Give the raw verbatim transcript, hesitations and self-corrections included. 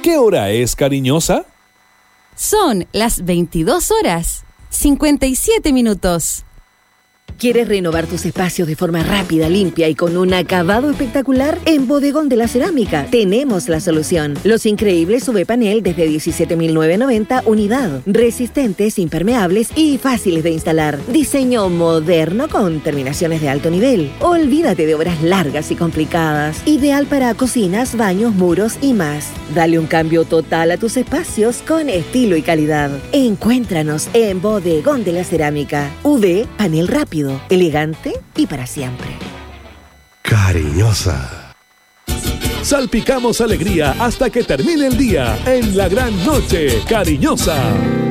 ¿Qué hora es, cariñosa? Son las veintidós horas, cincuenta y siete minutos. ¿Quieres renovar tus espacios de forma rápida, limpia y con un acabado espectacular? En Bodegón de la Cerámica tenemos la solución. Los increíbles U V panel desde diecisiete mil novecientos noventa unidad. Resistentes, impermeables y fáciles de instalar. Diseño moderno con terminaciones de alto nivel. Olvídate de obras largas y complicadas. Ideal para cocinas, baños, muros y más. Dale un cambio total a tus espacios con estilo y calidad. Encuéntranos en Bodegón de la Cerámica. U V panel rápido, elegante y para siempre. Cariñosa. Salpicamos alegría hasta que termine el día en la gran noche, cariñosa.